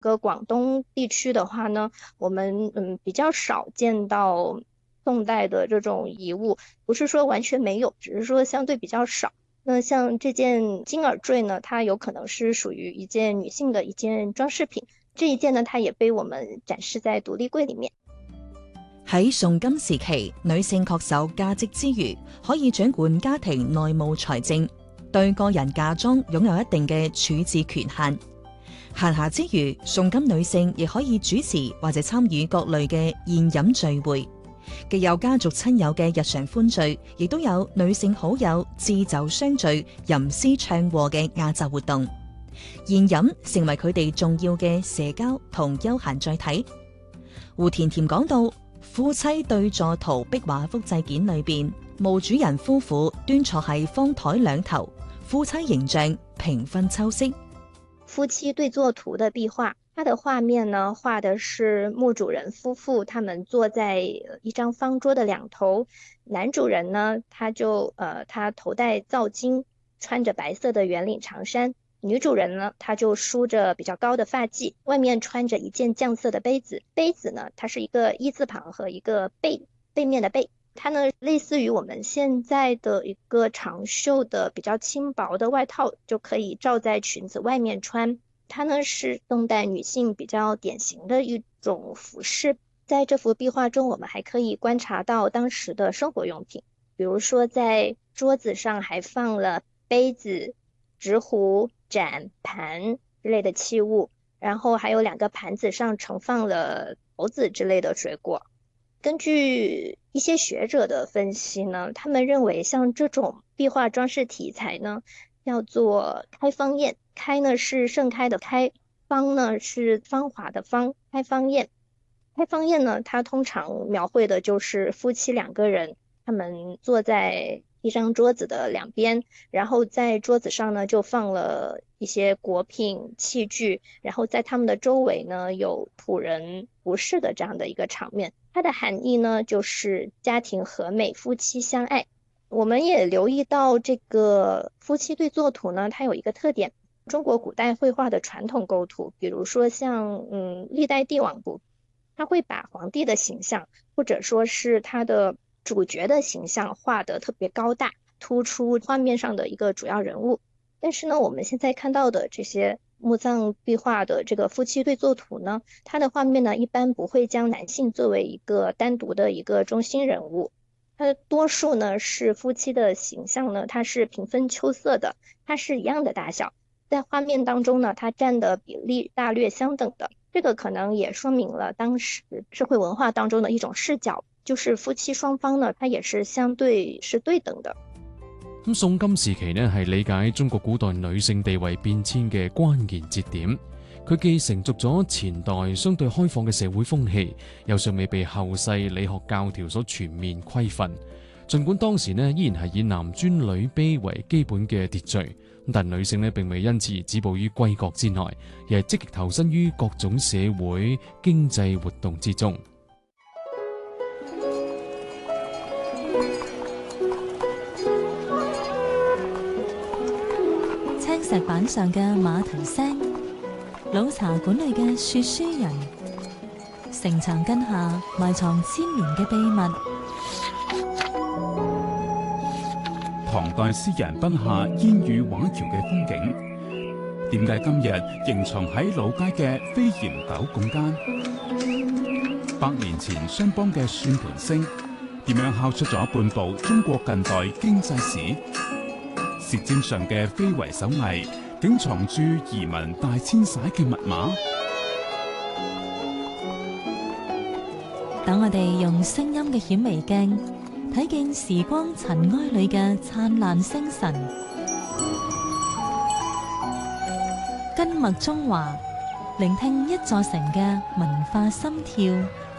个广东地区的话呢，我们比较少见到宋代的这种遗物，不是说完全没有，只是说相对比较少。那像这件金耳坠呢，它有可能是屬於一件女性的一件裝飾品，這一件呢，它也被我們展示在獨立櫃裡面。 喺宋金時期，女性確守價值之餘，可以掌管家庭內務財政，對個人嫁妝擁有一定嘅處置權限。閒暇之餘，宋金女性亦可以主持或者參與各類嘅宴飲聚會，既有家族親友嘅日常歡聚，亦都有女性好友置酒相聚、吟詩唱和嘅亞雜活動。宴飲成為佢哋重要嘅社交同休閒載體。胡甜甜講到，夫妻對坐圖壁畫複製件裏邊，墓主人夫婦端坐喺方台兩頭，夫妻形象平分秋色。 夫妻對坐圖的壁畫，它的畫面呢，畫的是墓主人夫婦，他們坐在一張方桌的兩頭。男主人呢，他頭戴皂巾，穿着白色的圓領長衫。女主人呢，她就梳着比較高的髮髻，外面穿着一件絳色的杯子。杯子呢，它是一個一字旁和一個背面的背。它呢，類似於我們現在的一個長袖的比較輕薄的外套，就可以罩在裙子外面穿。它呢，是宋代女性比較典型的一種服飾。在這幅壁畫中，我們還可以觀察到當時的生活用品，比如說在桌子上還放了杯子、直壺、盞、盤之類的器物，然後還有2個盤子上盛放了桃子之類的水果。根據一些學者的分析呢，他們認為像這種壁畫裝飾題材呢，叫做開芳宴。開呢是盛開的開，芳呢是芳華的芳，開芳宴。開芳宴呢，它通常描繪的就是夫妻2個人，他們坐在一張桌子的兩邊，然後在桌子上呢就放了一些果品器具，然後在他們的周圍呢有僕人服侍的這樣的一個場面。它的含義呢就是家庭和美，夫妻相愛。我們也留意到這個夫妻對坐圖呢，它有一個特點，中國古代繪畫的傳統構圖，比如說像歷代帝王部，它會把皇帝的形象或者說是他的主角的形象畫得特別高大，突出畫面上的一個主要人物。但是呢，我們現在看到的這些墓葬壁畫的這個夫妻對坐圖呢，它的畫面呢一般不會將男性作為一個單獨的一個中心人物，它多數呢是夫妻的形象呢，它是平分秋色的，它是一樣的大小，在畫面當中呢，它佔的比例大略相等的。這個可能也說明了當時社會文化當中的一種視角，就是夫妻雙方呢，它也是相對是對等的。 咁宋金時期呢，係理解中國古代女性地位變遷嘅關鍵節點。佢既承續咗前代相對開放嘅社會風氣，又尚未被後世理學教條所全面規範。儘管當時呢依然係以男尊女卑為基本嘅秩序，但女性呢並未因此止步於閨閣之內，而係積極投身於各種社會經濟活動之中。 青石板上嘅馬蹄聲，老茶館裏嘅說書人，城牆根下埋藏千年嘅秘密。 唐代詩人筆下煙雨畫橋嘅風景，點解今日仍藏喺老街嘅飛檐斗拱間？100年前商幫嘅算盤聲，點樣敲出咗半部中國近代經濟史？舌尖上嘅非遺手藝，竟藏住移民大遷徙嘅密碼。 等我哋用聲音嘅顯微鏡睇見時光塵埃裏嘅燦爛星辰，根脈中華，聆聽一座城嘅文化心跳。